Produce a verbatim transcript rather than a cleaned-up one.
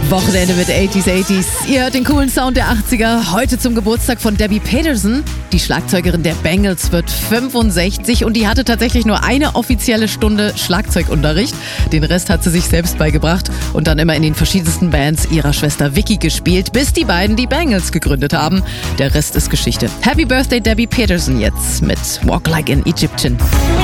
Wochenende mit achtziger achtziger. Ihr hört den coolen Sound der achtziger. Heute zum Geburtstag von Debbie Peterson. Die Schlagzeugerin der Bangles wird fünfundsechzig und die hatte tatsächlich nur eine offizielle Stunde Schlagzeugunterricht. Den Rest hat sie sich selbst beigebracht und dann immer in den verschiedensten Bands ihrer Schwester Vicky gespielt, bis die beiden die Bangles gegründet haben. Der Rest ist Geschichte. Happy Birthday Debbie Peterson jetzt mit Walk Like an Egyptian.